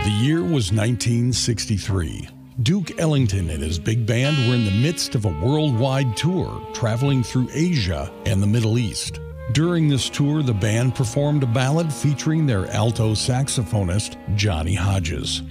The year was 1963. Duke Ellington and his big band were in the midst of a worldwide tour, traveling through Asia and the Middle East. During this tour, the band performed a ballad featuring their alto saxophonist, Johnny Hodges.